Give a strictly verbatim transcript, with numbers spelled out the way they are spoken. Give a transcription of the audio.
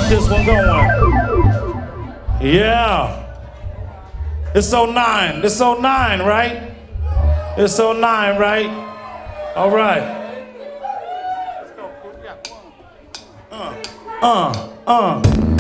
keep this one going. Yeah. It's oh nine. It's oh nine, right? It's oh nine, right? All right. Uh, uh, uh.